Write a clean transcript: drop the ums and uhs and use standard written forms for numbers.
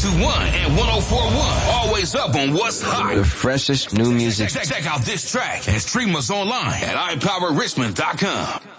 92.1 and 104.1. Always up on what's hot. The freshest new music. Check out this track and stream us online at iPowerRichmond.com.